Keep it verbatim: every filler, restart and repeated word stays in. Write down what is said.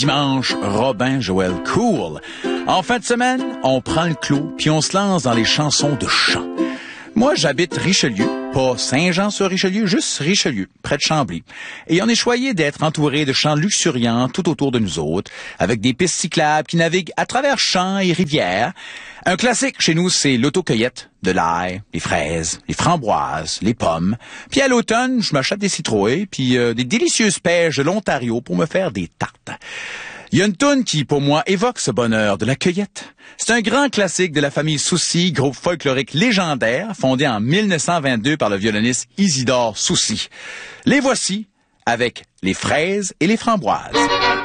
Dimanche, Robin Joël Cool. En fin de semaine, on prend le clos puis on se lance dans les chansons de chant. Moi, j'habite Richelieu, pas Saint-Jean-sur-Richelieu, juste Richelieu, près de Chambly. Et on est choyé d'être entouré de champs luxuriants tout autour de nous autres, avec des pistes cyclables qui naviguent à travers champs et rivières. Un classique chez nous, c'est l'autocueillette, de l'ail, les fraises, les framboises, les pommes. Puis à l'automne, je m'achète des citrouilles, puis euh, des délicieuses pêches de l'Ontario pour me faire des tartes. Il y a une toune qui, pour moi, évoque ce bonheur de la cueillette. C'est un grand classique de la famille Soucy, groupe folklorique légendaire, fondé en mille neuf cent vingt-deux par le violoniste Isidore Soucy. Les voici avec les fraises et les framboises.